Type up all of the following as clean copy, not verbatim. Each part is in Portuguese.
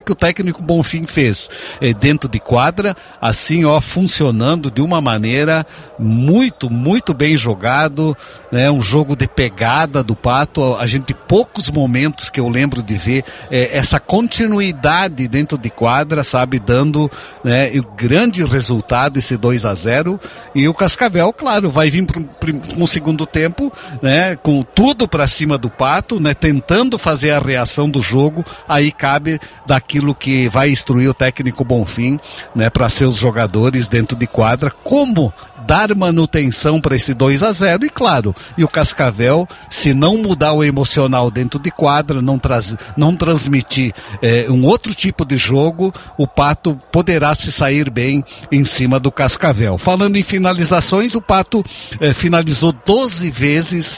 que o técnico Bonfim fez dentro de quadra, assim funcionando de uma maneira muito, muito bem jogado, né? Um jogo de pegada do Pato. A gente, poucos momentos que eu lembro de ver essa continuidade dentro de quadra, sabe, dando, né, o grande resultado, esse 2-0, e o Cascavel, claro, vai vir para um segundo tempo, né, com tudo para cima do Pato, né, tentando fazer a reação do jogo. Aí cabe daquilo que vai instruir o técnico Bonfim, né, para seus jogadores dentro de quadra, como dar manutenção para esse 2-0, e claro, e o Cascavel, se não mudar o emocional dentro de quadra, não transmitir um outro tipo de jogo, o Pato poderá se sair bem em cima do Cascavel. Falando em finalizações, o Pato finalizou 12 vezes,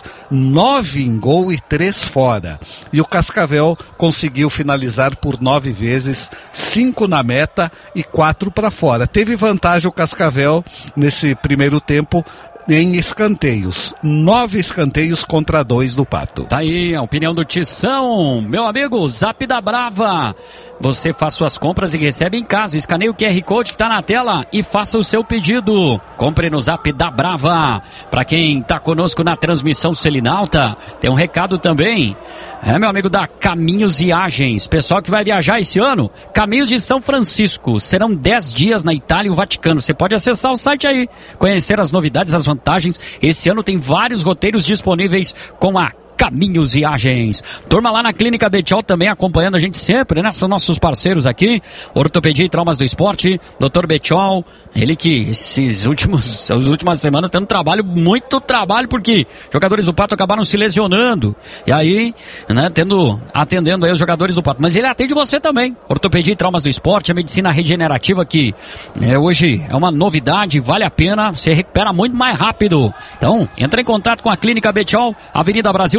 9 em gol e 3 fora. E o Cascavel conseguiu finalizar por 9 vezes, 5 na meta e 4 para fora. Teve vantagem o Cascavel nesse primeiro tempo em escanteios. 9 escanteios contra 2 do Pato. Tá aí a opinião do Tição, meu amigo, Zap da Brava. Você faz suas compras e recebe em casa. Escaneie o QR Code que está na tela e faça o seu pedido. Compre no Zap da Brava. Para quem está conosco na transmissão Selinalta, tem um recado também. Meu amigo da Caminhos Viagens. Pessoal que vai viajar esse ano, Caminhos de São Francisco. Serão 10 dias na Itália e o Vaticano. Você pode acessar o site aí, conhecer as novidades, as vantagens. Esse ano tem vários roteiros disponíveis com a Caminhos Viagens. Turma lá na Clínica Betiol também acompanhando a gente sempre, né? São nossos parceiros aqui, Ortopedia e Traumas do Esporte, Dr. Betiol, ele que as últimas semanas tendo muito trabalho, porque jogadores do Pato acabaram se lesionando, e aí, né, atendendo aí os jogadores do Pato, mas ele atende você também, Ortopedia e Traumas do Esporte, a medicina regenerativa que hoje é uma novidade, vale a pena, você recupera muito mais rápido. Então, entra em contato com a Clínica Betiol, Avenida Brasil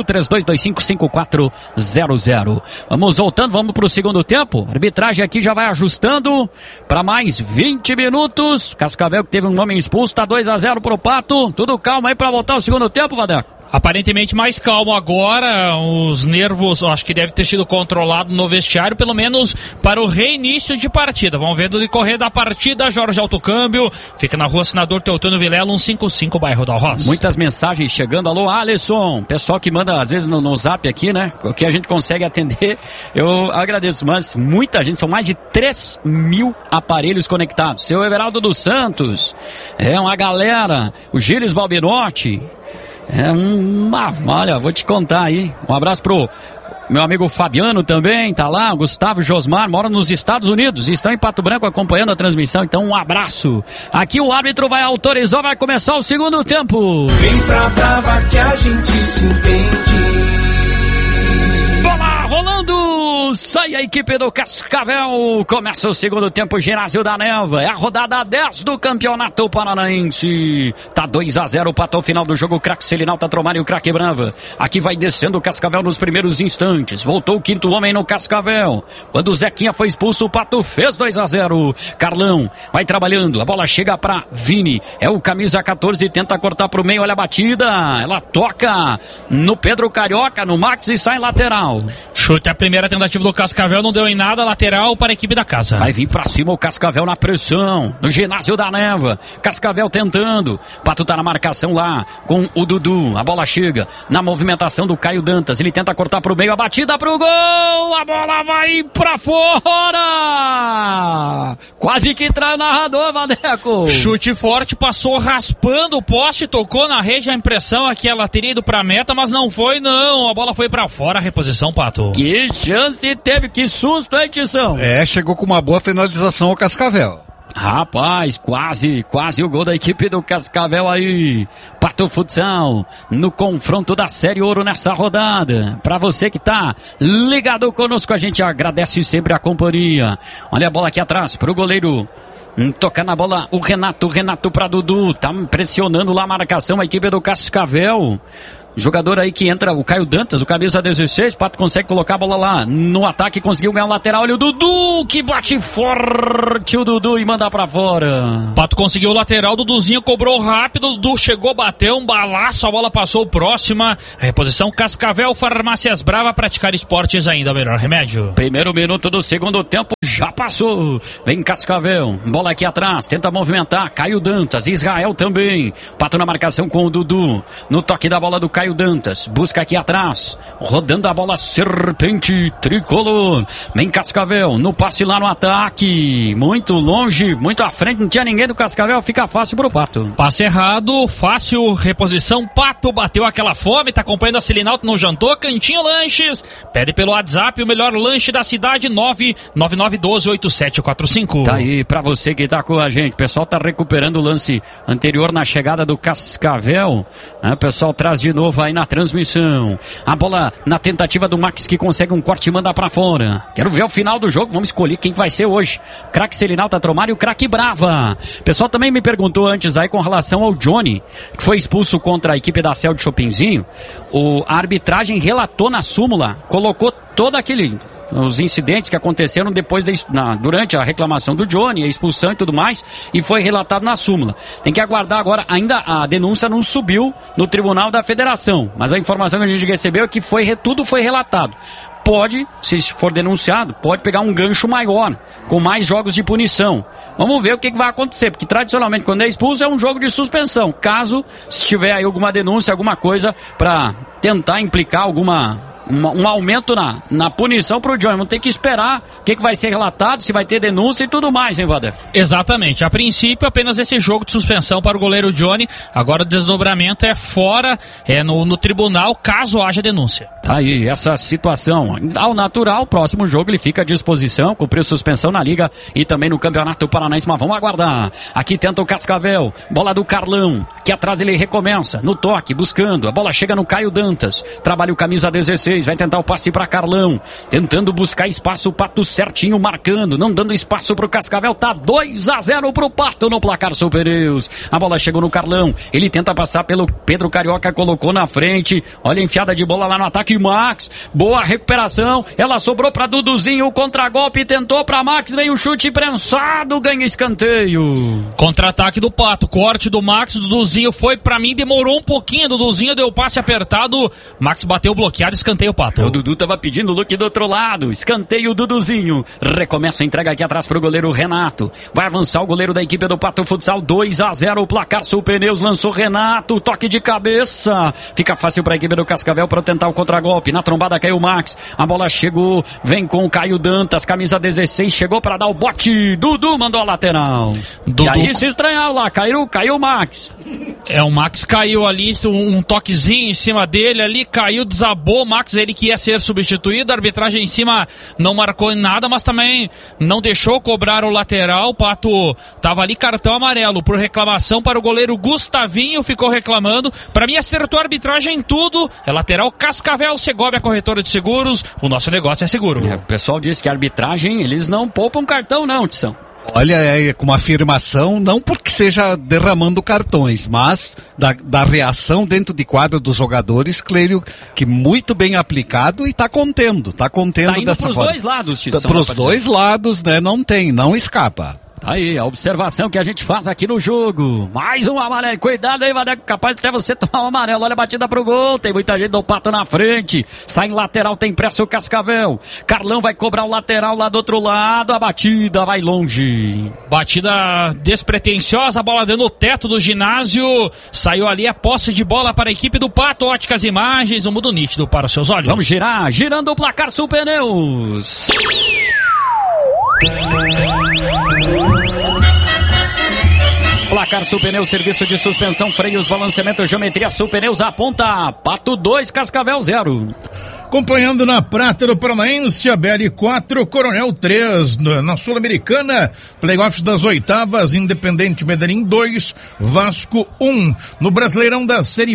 3225-5400. Vamos voltando, vamos para o segundo tempo. A arbitragem aqui já vai ajustando para mais 20 minutos. Cascavel, que teve um homem expulso, está 2-0 para o Pato. Tudo calmo aí para voltar ao segundo tempo, Vadeco? Aparentemente mais calmo agora, os nervos acho que deve ter sido controlado no vestiário, pelo menos para o reinício de partida. Vamos ver do decorrer da partida. Jorge Autocâmbio, fica na rua Senador Teotônio Vilela, 155, bairro da Roça. Muitas mensagens chegando. Alô, Alisson, pessoal que manda às vezes no zap aqui, né, o que a gente consegue atender, eu agradeço, mas muita gente, são mais de 3.000 aparelhos conectados. Seu Everaldo dos Santos, uma galera, o Gilles Balbinotti, olha, vou te contar aí. Um abraço pro meu amigo Fabiano também, tá lá. Gustavo Josmar, mora nos Estados Unidos e estão em Pato Branco acompanhando a transmissão. Então um abraço. Aqui o árbitro vai autorizar, vai começar o segundo tempo. Vem pra Brava que a gente se entende. Bola rolando! Sai a equipe do Cascavel. Começa o segundo tempo, ginásio da Neva. É a rodada 10 do Campeonato Paranaense. Tá 2-0 para o final do jogo. O craque Selinalta Tromari e o craque Brava. Aqui vai descendo o Cascavel nos primeiros instantes. Voltou o quinto homem no Cascavel. Quando o Zequinha foi expulso, o Pato fez 2-0. Carlão vai trabalhando. A bola chega para Vini. É o camisa 14, tenta cortar pro meio. Olha a batida. Ela toca no Pedro Carioca, no Max, e sai lateral. Chute a primeira tentativa do Cascavel, não deu em nada, lateral para a equipe da casa. Vai vir pra cima o Cascavel na pressão, no ginásio da Neva. Cascavel tentando, Pato tá na marcação lá com o Dudu, a bola chega na movimentação do Caio Dantas, ele tenta cortar pro meio, a batida pro gol, a bola vai pra fora, quase que trai o narrador, Vadeco. Chute forte, passou raspando o poste, tocou na rede, a impressão é que ela teria ido pra meta, mas não foi não, a bola foi pra fora, a reposição, Pato. Que chance teve, que susto, hein, Tição? Chegou com uma boa finalização ao Cascavel. Rapaz, quase o gol da equipe do Cascavel aí. Pato Futsal, no confronto da Série Ouro nessa rodada. Pra você que tá ligado conosco, a gente agradece sempre a companhia. Olha a bola aqui atrás pro goleiro. Toca na bola o Renato pra Dudu. Tá pressionando lá a marcação, a equipe do Cascavel. jogador aí que entra, o Caio Dantas, o camisa 16, Pato consegue colocar a bola lá no ataque, conseguiu ganhar o lateral, olha o Dudu, que bate forte o Dudu e manda pra fora. Pato conseguiu o lateral, Duduzinho cobrou rápido, Dudu chegou, bateu um balaço, a bola passou próxima, reposição Cascavel, Farmácias Brava, praticar esportes ainda, melhor remédio. Primeiro minuto do segundo tempo, já passou, vem Cascavel, bola aqui atrás, tenta movimentar, Caio Dantas, Israel também, Pato na marcação com o Dudu, no toque da bola do Caio Dantas, busca aqui atrás, rodando a bola, serpente tricolor, vem Cascavel, no passe lá no ataque, muito longe, muito à frente, não tinha ninguém do Cascavel, fica fácil pro Pato. Passe errado, fácil, reposição, Pato bateu aquela fome, tá acompanhando a Selinalto, não jantou, Cantinho Lanches, pede pelo WhatsApp o melhor lanche da cidade, 999128745. Tá aí, pra você que tá com a gente, o pessoal tá recuperando o lance anterior na chegada do Cascavel, né? O pessoal traz de novo aí na transmissão, a bola na tentativa do Max que consegue um corte e manda pra fora. Quero ver o final do jogo, vamos escolher quem vai ser hoje, craque Selinalto Atromário e o craque Brava. O pessoal também me perguntou antes aí com relação ao Johnny, que foi expulso contra a equipe da Cel de Chopinzinho. A arbitragem relatou na súmula, colocou todo os incidentes que aconteceram depois durante a reclamação do Johnny, a expulsão e tudo mais, e foi relatado na súmula. Tem que aguardar agora, ainda a denúncia não subiu no Tribunal da Federação, mas a informação que a gente recebeu é que tudo foi relatado. Pode, se for denunciado, pode pegar um gancho maior, com mais jogos de punição. Vamos ver o que vai acontecer, porque tradicionalmente quando é expulso é um jogo de suspensão, caso se tiver aí alguma denúncia, alguma coisa para tentar implicar um aumento na punição pro Johnny. Vamos ter que esperar o que vai ser relatado, se vai ter denúncia e tudo mais, hein, Vader? Exatamente. A princípio, apenas esse jogo de suspensão para o goleiro Johnny. Agora o desdobramento é fora, no tribunal, caso haja denúncia. Tá aí, essa situação. Ao natural, próximo jogo ele fica à disposição, cumpriu suspensão na Liga e também no Campeonato Paranaense, mas vamos aguardar. Aqui tenta o Cascavel, bola do Carlão, que atrás ele recomeça, no toque, buscando, a bola chega no Caio Dantas, trabalha o camisa 16, vai tentar o passe para Carlão, tentando buscar espaço, o Pato certinho marcando, não dando espaço pro Cascavel, tá 2-0 pro Pato no placar Supereus. A bola chegou no Carlão, ele tenta passar pelo Pedro Carioca, colocou na frente, olha a enfiada de bola lá no ataque, Max, boa recuperação, ela sobrou para Duduzinho, o contragolpe, tentou para Max, veio o chute prensado, ganha escanteio. Contra-ataque do Pato, corte do Max, Duduzinho foi para mim, demorou um pouquinho, Duduzinho deu passe apertado, Max bateu bloqueado, escanteio Pato. O Dudu tava pedindo o look do outro lado, escanteio Duduzinho, recomeça a entrega aqui atrás pro goleiro Renato, vai avançar o goleiro da equipe do Pato Futsal, 2-0, o placar Supereus, lançou Renato, toque de cabeça, fica fácil pra equipe do Cascavel para tentar o contragolpe, na trombada caiu o Max, a bola chegou, vem com o Caio Dantas, camisa 16, chegou para dar o bote, Dudu mandou a lateral. Dudu. E aí se estranhar lá, caiu o Max. O Max caiu ali, um toquezinho em cima dele ali, caiu, desabou o Max, ele que ia ser substituído, a arbitragem em cima não marcou nada, mas também não deixou cobrar o lateral, o Pato tava ali, cartão amarelo por reclamação para o goleiro Gustavinho, ficou reclamando, para mim acertou a arbitragem em tudo, é lateral Cascavel, Segovia, corretora de seguros, o nosso negócio é seguro. O pessoal diz que a arbitragem, eles não poupam cartão não, Tição. Olha, com uma afirmação, não porque seja derramando cartões, mas da reação dentro de quadra dos jogadores, creio que muito bem aplicado e está contendo tá indo dessa forma. Pros dois lados, Tição. Pros dois lados, né, não escapa. Aí, a observação que a gente faz aqui no jogo. Mais um amarelo. Cuidado aí, Vadeco. Capaz de até você tomar um amarelo. Olha a batida pro gol. Tem muita gente do Pato na frente. Sai em lateral, tem pressa o Cascavel. Carlão vai cobrar o lateral lá do outro lado. A batida vai longe. Batida despretensiosa. A bola dentro do teto do ginásio. Saiu ali a posse de bola para a equipe do Pato. Óticas Imagens. Um mundo nítido para os seus olhos. Vamos girar. Girando o placar Supereus. Placar Supereus, serviço de suspensão, freios, balanceamento, geometria, Supereus aponta, Pato 2, Cascavel 0. Acompanhando na prata do Paranaense, a BL 4, Coronel 3, na Sul-Americana, playoffs das oitavas, Independente Medellín 2, Vasco 1. No Brasileirão da Série B,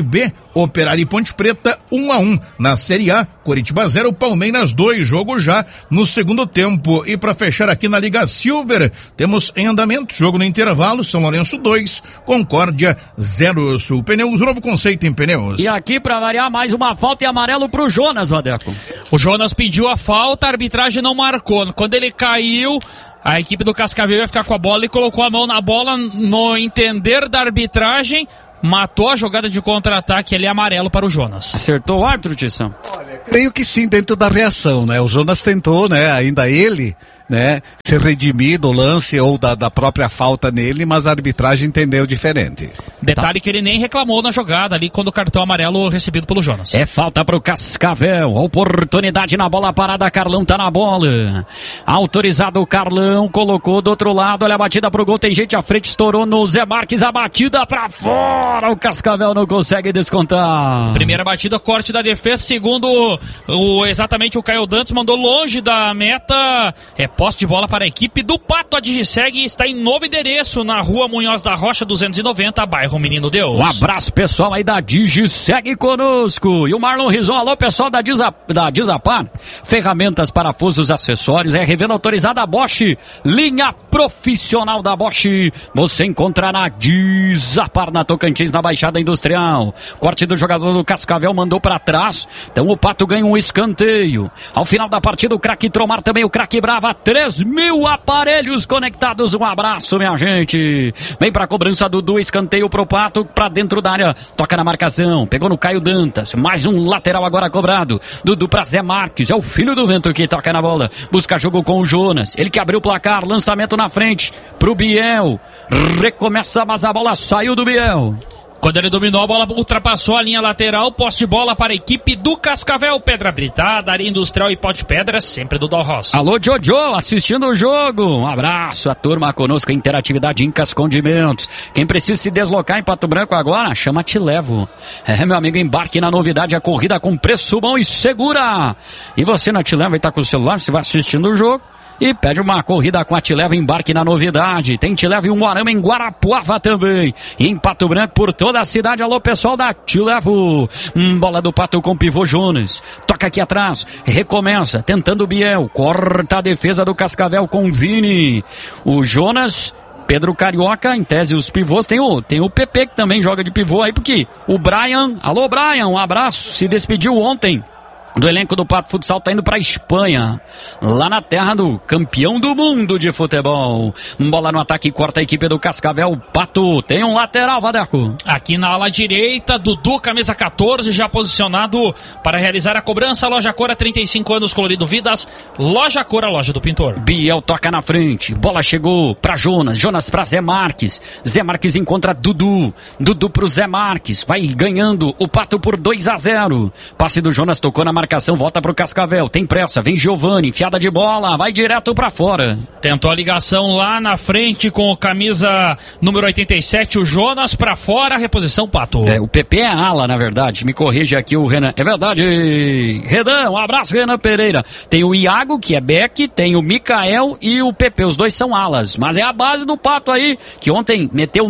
Operário e Ponte Preta 1-1. Na Série A, Coritiba 0, Palmeiras 2, jogo já no segundo tempo. E para fechar aqui na Liga Silver, temos em andamento, jogo no intervalo, São Lourenço 2, Concórdia 0. Sul Pneus, novo conceito em pneus. E aqui para variar mais uma falta e amarelo pro Jonas, Vadeco. O Jonas pediu a falta, a arbitragem não marcou. Quando ele caiu, a equipe do Cascavel ia ficar com a bola e colocou a mão na bola no entender da arbitragem. Matou a jogada de contra-ataque, ele é amarelo para o Jonas. Acertou o árbitro, Tissão? Creio que sim, dentro da reação, né? O Jonas tentou, né? Ainda ele, né? Se redimir do lance ou da própria falta nele, mas a arbitragem entendeu diferente. Detalhe que ele nem reclamou na jogada ali quando o cartão amarelo recebido pelo Jonas. É falta pro Cascavel, oportunidade na bola parada, Carlão tá na bola. Autorizado o Carlão, colocou do outro lado, olha a batida pro gol, tem gente à frente, estourou no Zé Marques, a batida pra fora, o Cascavel não consegue descontar. Primeira batida, corte da defesa, segundo exatamente o Caio Dantas, mandou longe da meta, posse de bola para a equipe do Pato. A Digiseg está em novo endereço, na Rua Munhoz da Rocha 290, bairro Menino Deus. Um abraço pessoal aí da Digiseg conosco. E o Marlon Rizon, alô pessoal da Disapar, ferramentas, parafusos, acessórios, revenda autorizada Bosch, linha profissional da Bosch, você encontra na Disapar, na Tocantins, na Baixada Industrial. Corte do jogador do Cascavel, mandou para trás, então o Pato ganha um escanteio. Ao final da partida o craque Tromar, também o craque Brava, 3.000 aparelhos conectados, um abraço minha gente. Vem pra cobrança do escanteio pro Pato, pra dentro da área, toca na marcação, pegou no Caio Dantas, mais um lateral agora cobrado, Dudu pra Zé Marques, é o filho do vento que toca na bola, busca jogo com o Jonas, ele que abriu o placar, lançamento na frente, pro Biel, recomeça, mas a bola saiu do Biel. Quando ele dominou, a bola ultrapassou a linha lateral, posse de bola para a equipe do Cascavel, Pedra Britada, Área Industrial e Pó de Pedra, sempre do Dal Ross. Alô, Jojo, assistindo o jogo. Um abraço, a turma conosco, Interatividade Incas Condimentos. Quem precisa se deslocar em Pato Branco agora, chama Te Levo. Meu amigo, embarque na novidade, a corrida com preço bom e segura. E você na Te Levo vai estar com o celular, você vai assistindo o jogo e pede uma corrida com a Te Levo, embarque na novidade. Tem Te Levo em Umuarama, em Guarapuava também. E em Pato Branco, por toda a cidade. Alô, pessoal da Te Levo. Bola do Pato com pivô Jonas. Toca aqui atrás. Recomeça, tentando o Biel. Corta a defesa do Cascavel com o Vini. O Jonas, Pedro Carioca, em tese os pivôs. Tem o PP que também joga de pivô aí, porque o Brian, alô Brian, um abraço. Se despediu ontem do elenco do Pato Futsal, tá indo pra Espanha, lá na terra do campeão do mundo de futebol. Bola no ataque, corta a equipe do Cascavel. Pato tem um lateral, Vadeco. Aqui na ala direita, Dudu, camisa 14, já posicionado para realizar a cobrança. Loja Cor, 35 anos, colorido Vidas. Loja Cor, a loja do pintor. Biel toca na frente, bola chegou pra Jonas, Jonas pra Zé Marques. Zé Marques encontra Dudu, Dudu pro Zé Marques, vai ganhando o Pato por 2-0. Passe do Jonas, tocou na marcação, volta pro Cascavel, tem pressa, vem Giovani, enfiada de bola, vai direto pra fora. Tentou a ligação lá na frente com o camisa número 87, o Jonas pra fora, reposição Pato. O PP é ala, na verdade, me corrige aqui o Renan, é verdade, Renan, um abraço Renan Pereira. Tem o Iago, que é back, tem o Mikael e o PP, os dois são alas, mas é a base do Pato aí, que ontem meteu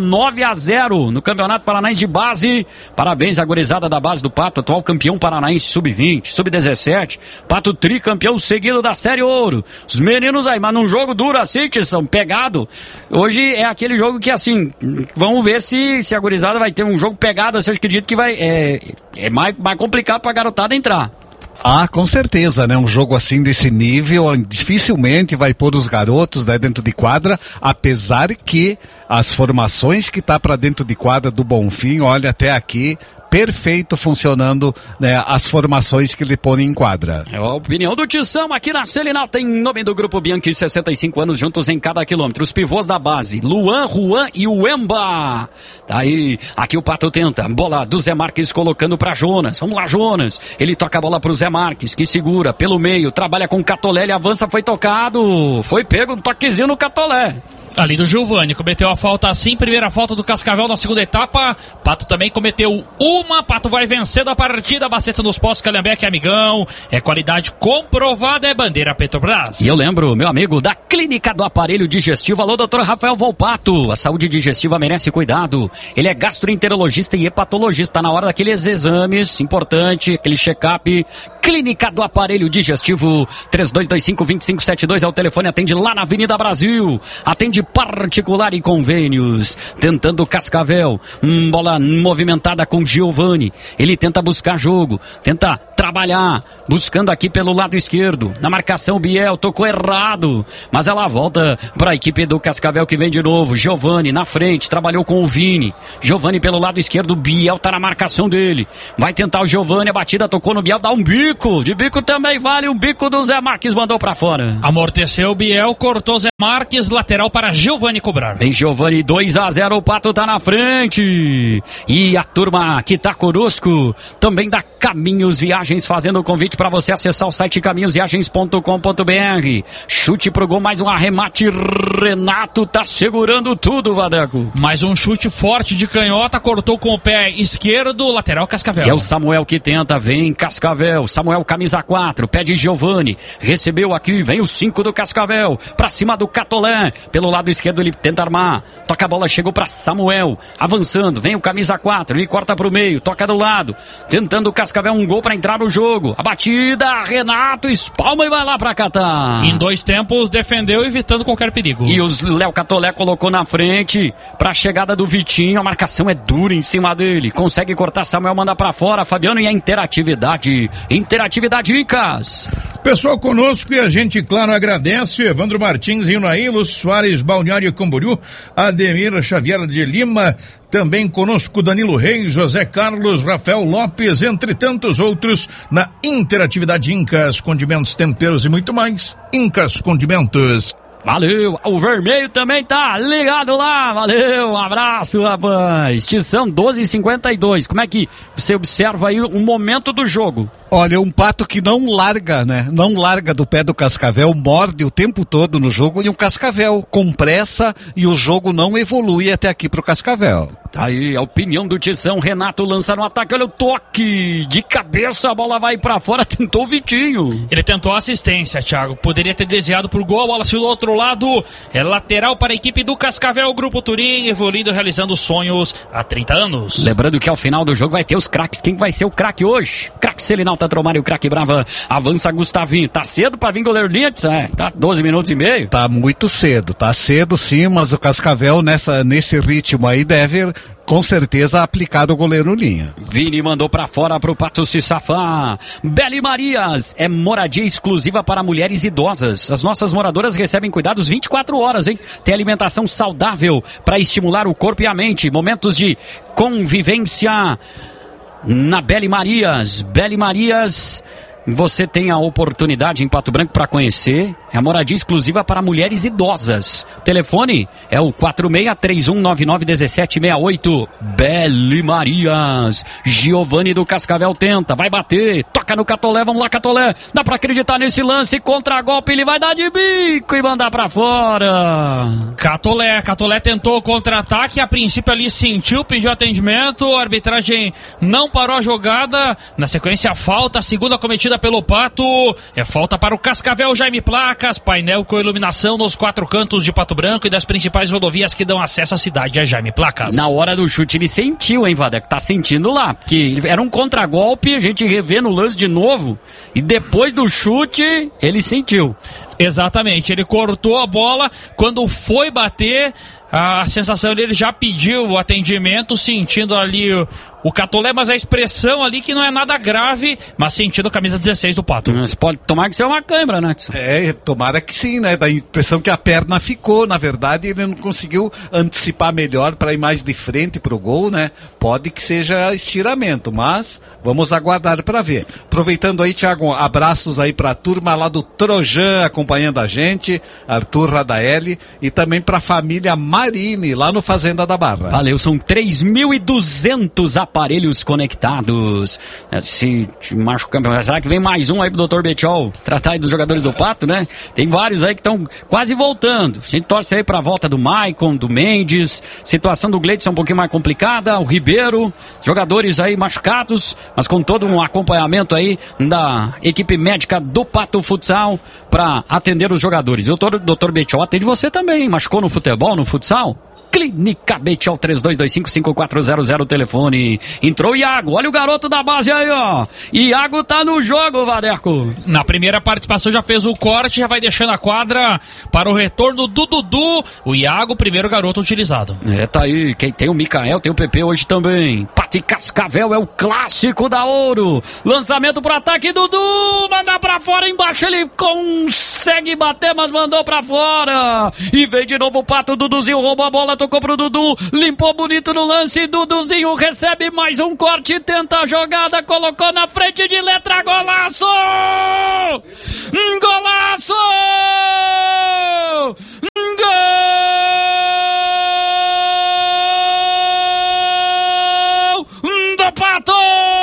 9-0 no Campeonato Paranaense de base. Parabéns à gurizada da base do Pato, atual campeão paranaense sub-20, sub-17, Pato tricampeão seguido da Série Ouro. Os meninos aí, mas num jogo duro assim, são pegado. Hoje é aquele jogo que assim, vamos ver se a gurizada vai ter um jogo pegado, assim, eu acredito que vai, é mais complicado pra garotada entrar. Ah, com certeza, né? Um jogo assim desse nível dificilmente vai pôr os garotos, né, dentro de quadra, apesar que as formações que tá para dentro de quadra do Bonfim, olha, até aqui perfeito funcionando, né, as formações que ele põe em quadra. É a opinião do Tição aqui na Selinal, tem nome do Grupo Bianchi, 65 anos juntos em cada quilômetro. Os pivôs da base, Luan, Juan e o Emba. Tá aí, aqui o Pato tenta, bola do Zé Marques colocando pra Jonas. Vamos lá, Jonas. Ele toca a bola pro Zé Marques, que segura pelo meio, trabalha com o Catolé, ele avança, foi tocado. Foi pego um toquezinho no Catolé. Ali do Giovani, cometeu a falta assim, primeira falta do Cascavel na segunda etapa. Pato também cometeu uma, Pato vai vencendo a partida, abastecendo nos postos Calhambeque, amigão. É qualidade comprovada, é bandeira Petrobras. E eu lembro, meu amigo, da Clínica do Aparelho Digestivo. Alô, doutor Rafael Volpato. A saúde digestiva merece cuidado. Ele é gastroenterologista e hepatologista. Na hora daqueles exames, importante, aquele check-up. Clínica do Aparelho Digestivo, 3225-2572 é o telefone, atende lá na Avenida Brasil, atende particular e convênios, tentando Cascavel, bola movimentada com Giovani, ele tenta buscar jogo, tenta trabalhar, buscando aqui pelo lado esquerdo, na marcação Biel, tocou errado, mas ela volta para a equipe do Cascavel que vem de novo, Giovani na frente, trabalhou com o Vini, Giovani pelo lado esquerdo, Biel tá na marcação dele, vai tentar o Giovani, a batida tocou no Biel, dá um bico, de bico também vale, um bico do Zé Marques, mandou pra fora. Amorteceu o Biel, cortou Zé Marques, lateral para Giovani cobrar. Vem Giovani, 2-0, o Pato tá na frente. E a turma que tá conosco também dá Caminhos Viagens, fazendo o convite para você acessar o site caminhosviagens.com.br. Chute pro gol, mais um arremate, Renato tá segurando tudo, Vadeco. Mais um chute forte de canhota, cortou com o pé esquerdo, lateral Cascavel. E é o Samuel que tenta, vem Cascavel, Samuel camisa 4, pé de Giovani, recebeu aqui, vem o 5 do Cascavel, pra cima do Catolé, pelo lado esquerdo ele tenta armar, toca a bola, chegou pra Samuel, avançando, vem o camisa 4, ele corta pro meio, toca do lado, tentando o Cascavel um gol pra entrar no jogo, a batida, Renato espalma e vai lá pra catar. Em 2 tempos defendeu, evitando qualquer perigo. E o Léo Catolé colocou na frente pra chegada do Vitinho, a marcação é dura em cima dele, consegue cortar, Samuel manda pra fora, Fabiano, e a interatividade Incas. Pessoal conosco e a gente, claro, agradece. Evandro Martins, Inuaí, Lúcio Soares, Balneário Camboriú, Ademir Xavier de Lima, também conosco Danilo Reis, José Carlos, Rafael Lopes, entre tantos outros, na interatividade Incas, condimentos, temperos e muito mais. Incas Condimentos. Valeu, o vermelho também tá ligado lá, valeu, um abraço, rapaz. Tição 12:52, como é que você observa aí o momento do jogo? Olha, um Pato que não larga, né? Não larga do pé do Cascavel, morde o tempo todo no jogo, e um Cascavel com pressa, e o jogo não evolui até aqui pro Cascavel. Tá aí a opinião do Tição, Renato lança no ataque, olha o toque, de cabeça a bola vai pra fora, tentou o Vitinho. Ele tentou a assistência, Thiago, poderia ter desviado pro gol, a bola saiu do outro lado, é lateral para a equipe do Cascavel, Grupo Turim, evoluindo, realizando sonhos há 30 anos. Lembrando que ao final do jogo vai ter os craques, quem vai ser o craque hoje? Craque Selinal, Tatromar e o craque Brava, avança Gustavinho, tá cedo pra vir goleiro Lintz, tá 12 minutos e meio. Tá muito cedo, tá cedo sim, mas o Cascavel nesse ritmo aí deve com certeza aplicar o goleiro linha. Vini mandou pra fora pro Pato se safar. Beli Marias é moradia exclusiva para mulheres idosas. As nossas moradoras recebem cuidados 24 horas, hein? Tem alimentação saudável para estimular o corpo e a mente. Momentos de convivência na Beli Marias. Beli Marias, você tem a oportunidade em Pato Branco para conhecer. É a moradia exclusiva para mulheres idosas. O telefone é o 4631991768. Beli Marias. Giovani do Cascavel tenta, vai bater, toca no Catolé, vamos lá Catolé. Dá para acreditar nesse lance, contra-golpe, ele vai dar de bico e mandar para fora. Catolé tentou contra-ataque, a princípio ali sentiu, pediu atendimento, a arbitragem não parou a jogada. Na sequência, falta, a segunda cometida pelo Pato, é falta para o Cascavel, Jaime Placas, painel com iluminação nos 4 cantos de Pato Branco e das principais rodovias que dão acesso à cidade, a Jaime Placas. Na hora do chute ele sentiu, hein, Vadeco? Tá sentindo lá, porque era um contragolpe, a gente revê no lance de novo, e depois do chute ele sentiu. Exatamente, ele cortou a bola, quando foi bater, a sensação dele já pediu o atendimento, sentindo ali o Catolé, mas a expressão ali que não é nada grave, mas sentindo a camisa 16 do Pato. Mas pode tomar que ser uma câimbra, né? Tomara que sim, né? Dá a impressão que a perna ficou, na verdade ele não conseguiu antecipar melhor para ir mais de frente pro gol, né? Pode que seja estiramento, mas vamos aguardar para ver. Aproveitando aí, Thiago, abraços aí pra turma lá do Trojan, acompanhando acompanhando a gente, Arthur Radaeli, e também para a família Marini, lá no Fazenda da Barra. Valeu, são 3.200 aparelhos conectados. Se machuca, será que vem mais um aí pro Dr. Betiol tratar aí dos jogadores do Pato, né? Tem vários aí que estão quase voltando. A gente torce aí pra volta do Maicon, do Mendes, situação do Gleidson é um pouquinho mais complicada, o Ribeiro, jogadores aí machucados, mas com todo um acompanhamento aí da equipe médica do Pato Futsal para atender os jogadores. O Dr. Betiol atende você também, machucou no futebol, no futsal? Clínica Betiol 32255400 telefone. Entrou o Iago, olha o garoto da base aí, ó. Iago tá no jogo, Vadeco. Na primeira participação já fez o corte, já vai deixando a quadra para o retorno do Dudu. O Iago, primeiro garoto utilizado. Tá aí, quem tem o Micael, tem o PP hoje também. Pato e Cascavel é o clássico da Ouro. Lançamento pro ataque, Dudu, manda pra fora, embaixo ele consegue bater, mas mandou pra fora. E vem de novo o Pato, Duduzinho roubou a bola, tocou pro Dudu, limpou bonito no lance, Duduzinho recebe mais um corte, tenta a jogada, colocou na frente de letra, golaço! Golaço! Gol do Pato!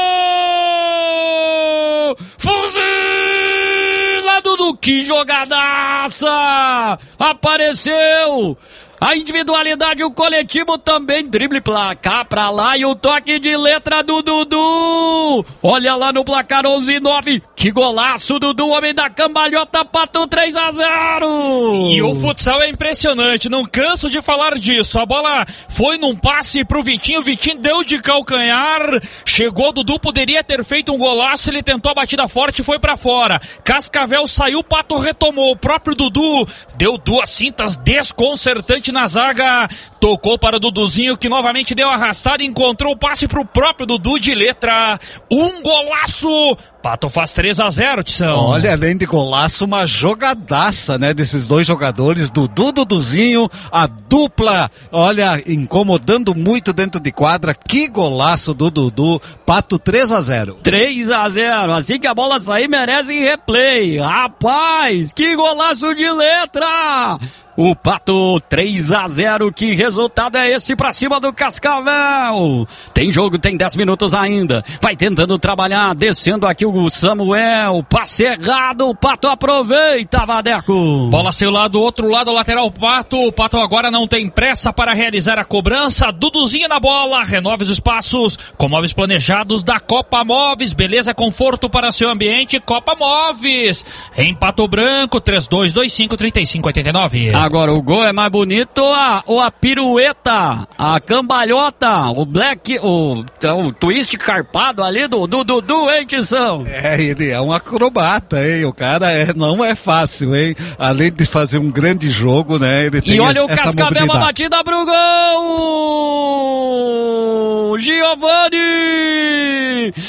Fuzila, Dudu, que jogadaça! Apareceu! A individualidade, o coletivo também, drible placar pra lá e o toque de letra do Dudu. Olha lá no placar 11-9, que golaço, Dudu, homem da cambalhota, Pato 3-0. E o futsal é impressionante, não canso de falar disso. A bola foi num passe pro Vitinho, o Vitinho deu de calcanhar, chegou, Dudu poderia ter feito um golaço, ele tentou a batida forte e foi pra fora. Cascavel saiu, Pato retomou, o próprio Dudu deu duas cintas desconcertantes na zaga, tocou para o Duduzinho, que novamente deu arrastada e encontrou o passe para o próprio Dudu de letra. Um golaço! Pato faz 3-0, Tição. Olha, além de golaço, uma jogadaça, né, desses dois jogadores, Duduzinho, a dupla, olha, incomodando muito dentro de quadra. Que golaço do Dudu. Pato 3-0. 3-0, assim que a bola sair merece replay. Rapaz, que golaço de letra! O Pato 3-0, que resultado é esse pra cima do Cascavel? Tem jogo, tem 10 minutos ainda. Vai tentando trabalhar, descendo aqui o Samuel. Passe errado, o Pato aproveita, Vadeco. Bola saiu lá do outro lado, lateral Pato. O Pato agora não tem pressa para realizar a cobrança. Duduzinho na bola, renova os espaços com móveis planejados da Copa Móveis. Beleza, conforto para seu ambiente, Copa Móveis. Em Pato Branco, 3225-3589. Agora o gol é mais bonito ou a pirueta, a cambalhota, o black, o twist carpado ali do Dudu, hein, Tição? Ele é um acrobata, hein? O cara não é fácil, hein? Além de fazer um grande jogo, né? Ele tem olha o essa Cascavel, mobilidade. a batida pro gol! Giovani!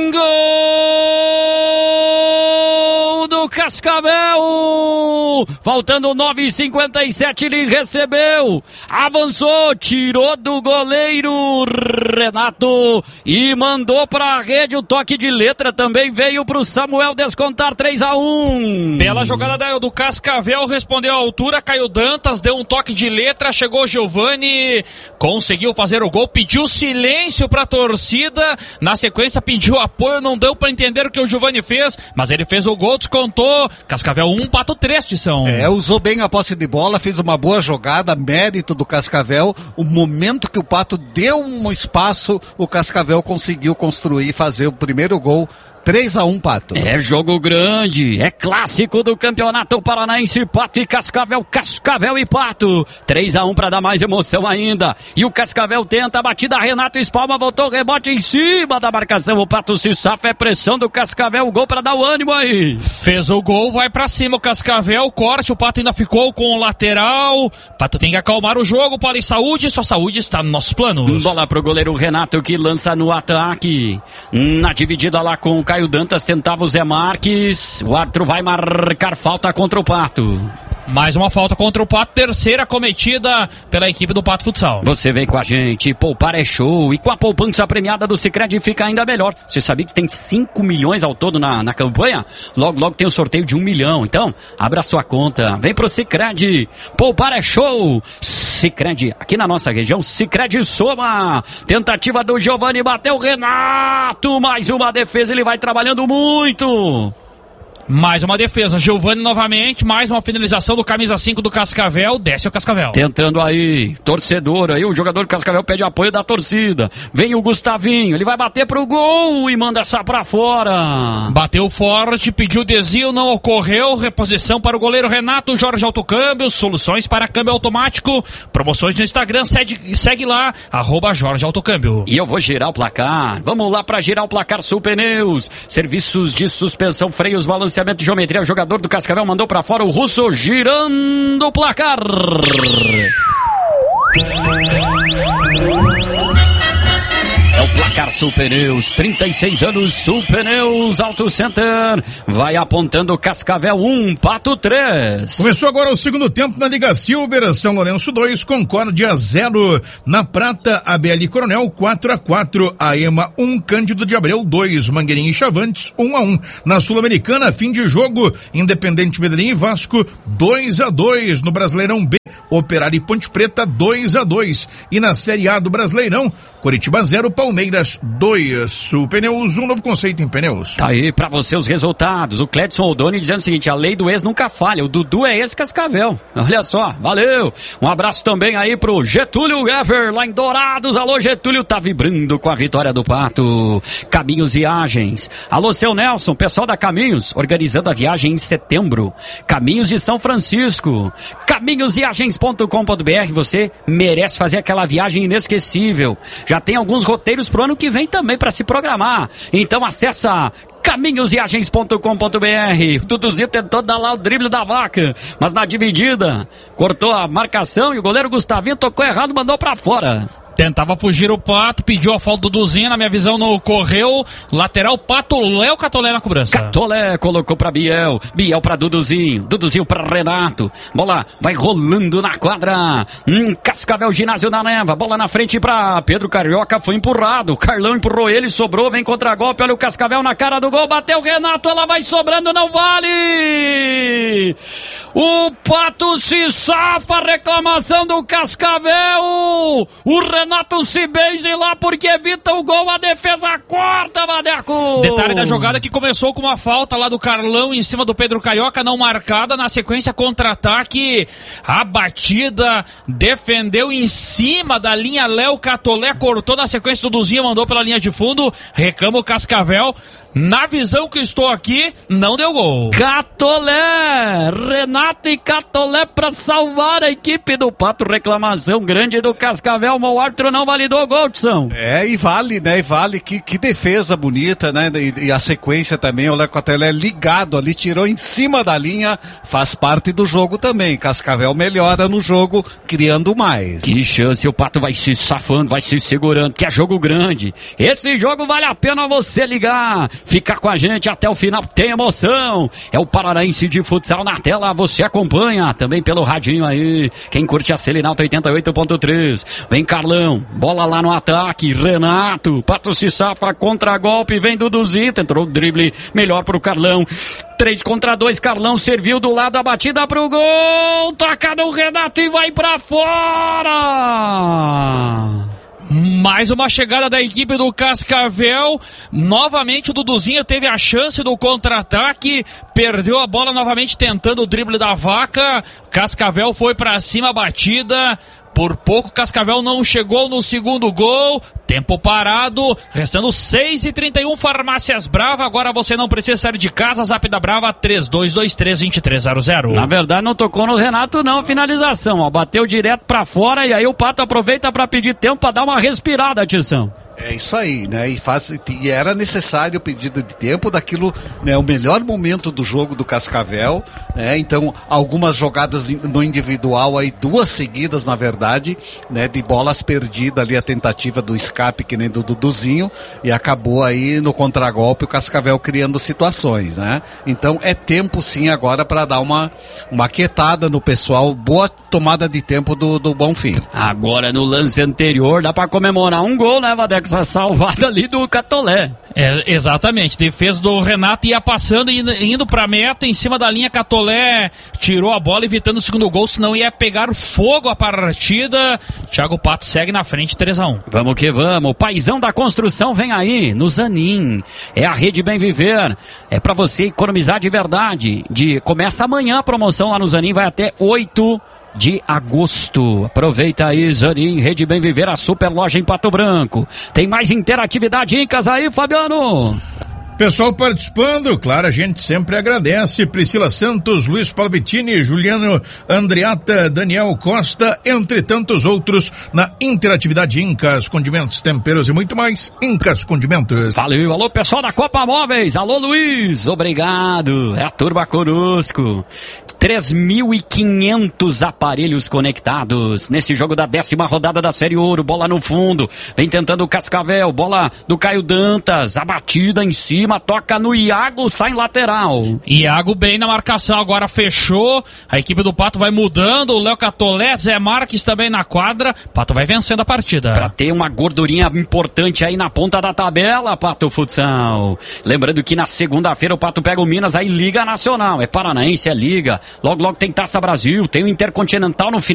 Gol do Cascavel! Faltando 9h57, ele recebeu, avançou, tirou do goleiro Renato e mandou pra rede. O toque de letra também veio pro Samuel descontar 3-1. Bela jogada do Cascavel, respondeu à altura, caiu Dantas, deu um toque de letra, chegou Giovani, conseguiu fazer o gol, pediu silêncio pra torcida, na sequência pediu apoio, não deu pra entender o que o Giovani fez, mas ele fez o gol, descontou. Cascavel 1, Pato 3, Tição. Usou bem a posse de bola, fez uma boa jogada, mérito do Cascavel. O momento que o Pato deu um espaço, o Cascavel conseguiu construir e fazer o primeiro gol. 3-1, Pato. É jogo grande, é clássico do Campeonato Paranaense, Pato e Cascavel, Cascavel e Pato. 3-1 para dar mais emoção ainda. E o Cascavel tenta a batida, Renato espalma, voltou, rebote em cima da marcação. O Pato se safa, é pressão do Cascavel, o gol para dar o ânimo aí. Fez o gol, vai para cima o Cascavel, corte, o Pato ainda ficou com o lateral. O Pato tem que acalmar o jogo, Paulo e Saúde, sua saúde está nos nossos planos. Bola pro goleiro Renato, que lança no ataque. Na dividida lá com o Caio Dantas, tentava o Zé Marques. O árbitro vai marcar falta contra o Pato. Mais uma falta contra o Pato, terceira cometida pela equipe do Pato Futsal. Você vem com a gente, poupar é show, e com a poupança premiada do Sicredi fica ainda melhor. Você sabia que tem 5 milhões ao todo na campanha? Logo tem o sorteio de 1 milhão. Então, abra sua conta, vem pro Sicredi, poupar é show. Sicredi, aqui na nossa região, Sicredi soma. Tentativa do Giovani, bateu o Renato, mais uma defesa, ele vai trabalhando muito. Mais uma defesa, Giovani novamente, mais uma finalização do camisa 5 do Cascavel, desce o Cascavel. Tentando aí, torcedor aí, o jogador do Cascavel pede apoio da torcida. Vem o Gustavinho, ele vai bater pro gol e manda essa pra fora. Bateu forte, pediu desvio, não ocorreu, reposição para o goleiro Renato, Jorge Autocâmbio, soluções para câmbio automático, promoções no Instagram, segue lá, @Jorge Autocâmbio. E eu vou girar o placar, vamos lá pra girar o placar Sul Pneus, serviços de suspensão, freios, balanceamento de geometria, o jogador do Cascavel mandou pra fora o Russo, girando o placar. É o placar Sul Pneus, 36 anos, Sul Pneus, Auto Center, vai apontando Cascavel 1, Pato 3. Começou agora o segundo tempo na Liga Silver, São Lourenço 2, Concórdia 0, na Prata, ABL Coronel 4-4, a EMA 1, Cândido de Abreu 2, Mangueirinha e Chavantes 1-1, na Sul-Americana, fim de jogo, Independente Medellín e Vasco 2-2, no Brasileirão B, Operário e Ponte Preta 2-2, e na Série A do Brasileirão, Coritiba 0, Palmeiras 2, Sul Pneus, um novo conceito em pneus. Tá aí pra você os resultados, o Cledson Oldoni dizendo o seguinte, a lei do ex nunca falha, o Dudu é ex-Cascavel, olha só, valeu, um abraço também aí pro Getúlio Gever, lá em Dourados, alô Getúlio, tá vibrando com a vitória do Pato. Caminhos Viagens, alô seu Nelson, pessoal da Caminhos, organizando a viagem em setembro, Caminhos de São Francisco, caminhosviagens.com.br, você merece fazer aquela viagem inesquecível, já tem alguns roteiros pro ano que vem também para se programar, então acessa caminhosviagens.com.br. O Duduzinho tentou dar lá o drible da vaca, mas na dividida cortou a marcação e o goleiro Gustavinho tocou errado, mandou pra fora. Tentava fugir o Pato, pediu a falta do Duduzinho, na minha visão não ocorreu. Lateral, Pato, Léo Catolé na cobrança. Catolé colocou pra Biel, Biel pra Duduzinho, Duduzinho pra Renato. Bola vai rolando na quadra. Cascavel, Ginásio da Neva, bola na frente pra Pedro Carioca, foi empurrado. Carlão empurrou ele, sobrou, vem contra-golpe, olha o Cascavel na cara do gol, bateu Renato, ela vai sobrando, não vale! O Pato se safa, reclamação do Cascavel. O Renato se beija lá porque evita o gol, a defesa corta, Vadeco. Detalhe da jogada que começou com uma falta lá do Carlão em cima do Pedro Carioca, não marcada, na sequência contra-ataque, a batida, defendeu em cima da linha, Léo Catolé cortou na sequência, do Duduzinho mandou pela linha de fundo, recama o Cascavel. Na visão que estou aqui, não deu gol. Catolé, Renato e Catolé para salvar a equipe do Pato. Reclamação grande do Cascavel, o árbitro não validou o gol, Tição. E vale, né? E vale, que defesa bonita, né? E a sequência também, o Léo Catolé ligado ali, tirou em cima da linha, faz parte do jogo também. Cascavel melhora no jogo, criando mais. Que chance, o Pato vai se safando, vai se segurando, que é jogo grande. Esse jogo vale a pena você ligar. Fica com a gente até o final, tem emoção. É o Paranaense de Futsal na tela, você acompanha também pelo radinho aí. Quem curte a Selinalta 88.3. Vem Carlão, bola lá no ataque, Renato, Pato se safa, contra-golpe, vem Duduzinho, tentou o drible melhor pro Carlão. 3 contra 2, Carlão serviu do lado, a batida pro gol, toca no Renato e vai pra fora. Mais uma chegada da equipe do Cascavel, novamente o Duduzinho teve a chance do contra-ataque, perdeu a bola novamente tentando o drible da vaca, Cascavel foi pra cima, a batida, por pouco Cascavel não chegou no segundo gol, tempo parado, restando 6h31, Farmácias Brava, agora você não precisa sair de casa, Zap da Brava 3223-2300. Na verdade não tocou no Renato não, finalização, ó, bateu direto pra fora e aí o Pato aproveita pra pedir tempo pra dar uma respirada, Tição. É isso aí, né? E era necessário o pedido de tempo daquilo, né? O melhor momento do jogo do Cascavel, né? Então, algumas jogadas no individual aí, 2 seguidas, na verdade, né? De bolas perdidas ali, a tentativa do escape, que nem do Duduzinho, e acabou aí no contragolpe o Cascavel criando situações, né? Então, é tempo sim agora para dar uma quietada no pessoal, boa tomada de tempo do Bonfim. Agora no lance anterior dá pra comemorar um gol, né, Vadeco? Essa salvada ali do Catolé. Exatamente, defesa do Renato ia passando e indo pra meta, em cima da linha, Catolé tirou a bola evitando o segundo gol, senão ia pegar fogo a partida. Thiago Pato segue na frente, 3-1. Vamos que vamos, o paizão da construção vem aí, no Zanin, é a Rede Bem Viver, é pra você economizar de verdade, começa amanhã a promoção lá no Zanin, vai até 8 de agosto. Aproveita aí, Zanin, Rede Bem Viver, a super loja em Pato Branco. Tem mais interatividade em casa aí, Fabiano? Pessoal participando, claro, a gente sempre agradece. Priscila Santos, Luiz Palvitini, Juliano Andreata, Daniel Costa, entre tantos outros, na interatividade Incas, condimentos, temperos e muito mais. Incas Condimentos. Valeu, alô pessoal da Copa Móveis, alô Luiz, obrigado, é a turma conosco. 3.500 aparelhos conectados nesse jogo da 10ª rodada da Série Ouro. Bola no fundo, vem tentando o Cascavel, bola do Caio Dantas, a batida em cima, toca no Iago, sai lateral. Iago bem na marcação, agora fechou, a equipe do Pato vai mudando, o Léo Catolé, Zé Marques também na quadra, Pato vai vencendo a partida. Pra ter uma gordurinha importante aí na ponta da tabela, Pato Futsal. Lembrando que na segunda-feira o Pato pega o Minas, aí Liga Nacional, é Paranaense, é Liga. Logo tem Taça Brasil, tem o Intercontinental no final.